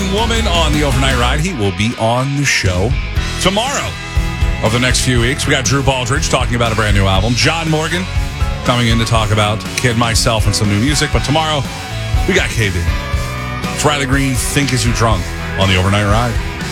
Young Woman on the Overnight Ride. He will be on the show tomorrow over the next few weeks. We got Drew Baldridge talking about a brand new album. John Morgan coming in to talk about Kid Myself and some new music. But tomorrow, we got KB. It's Riley Green, Think Is You Drunk on the Overnight Ride.